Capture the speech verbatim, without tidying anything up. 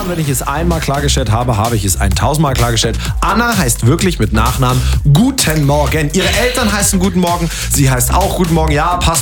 wenn ich es einmal klargestellt habe, habe ich es ein tausendmal klargestellt. Anna heißt wirklich mit Nachnamen Guten Morgen. Ihre Eltern heißen Guten Morgen. Sie heißt auch Guten Morgen. Ja, passt.